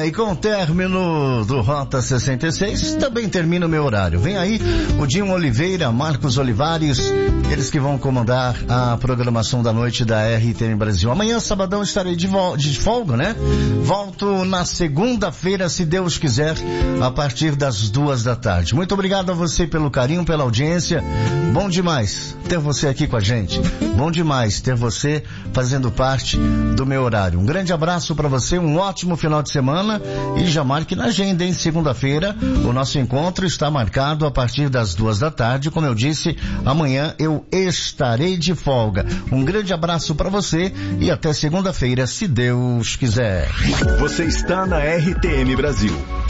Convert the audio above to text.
E com o término do Rota 66, também termina o meu horário. Vem aí o Dinho Oliveira, Marcos Olivares, eles que vão comandar a programação da noite da RTM Brasil. Amanhã, sabadão, estarei de folga, né? Volto na segunda-feira, se Deus quiser, a partir das 14h. Muito obrigado a você pelo carinho, pela audiência. Bom demais ter você aqui com a gente. Bom demais ter você fazendo parte do meu horário. Um grande abraço para você, um ótimo final de semana e já marque na agenda, em segunda-feira, o nosso encontro está marcado a partir das 14h. Como eu disse, amanhã eu estarei de folga. Um grande abraço para você e até segunda-feira, se Deus quiser. Você está na RTM Brasil.